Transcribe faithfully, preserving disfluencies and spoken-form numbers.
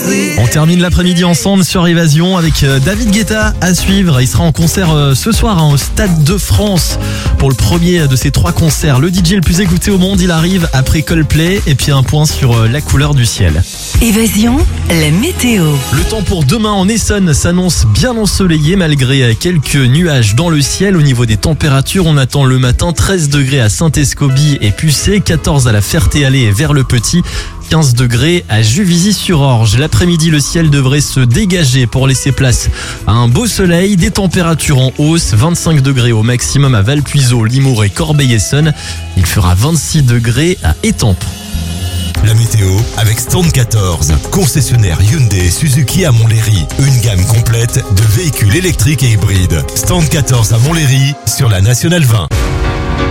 On termine l'après-midi ensemble sur Évasion avec David Guetta à suivre. Il sera en concert ce soir hein, au Stade de France pour le premier de ses trois concerts. Le D J le plus écouté au monde, il arrive après Coldplay et puis un point sur la couleur du ciel. Évasion, la météo. Le temps pour demain en Essonne s'annonce bien ensoleillé malgré quelques nuages dans le ciel. Au niveau des températures, on attend le matin treize degrés à Saint-Escobie et Pucé, quatorze à la Ferté-Alais et vers le Petit, quinze degrés à Juvisy-sur-Orge. L'après-midi, le ciel devrait se dégager pour laisser place à un beau soleil. Des températures en hausse, vingt-cinq degrés au maximum à Valpuiseau, Limours et Corbeil-Essonnes. Il fera vingt-six degrés à Étampes. La météo avec Stand quatorze, concessionnaire Hyundai et Suzuki à Montlhéry. Une gamme complète de véhicules électriques et hybrides. Stand quatorze à Montlhéry sur la Nationale vingt.